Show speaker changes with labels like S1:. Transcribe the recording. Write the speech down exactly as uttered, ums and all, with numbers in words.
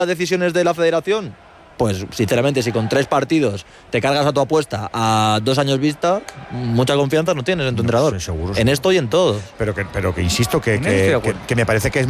S1: decisiones de la federación? Pues sinceramente, si con tres partidos te cargas a tu apuesta a dos años vista, mucha confianza no tienes en tu
S2: No,
S1: entrenador.
S2: sí, seguro,
S1: en
S2: seguro.
S1: esto y en todo.
S2: Pero que, pero que insisto que,
S3: En eso estoy de
S2: que,
S3: acuerdo.
S2: que, que me parece que es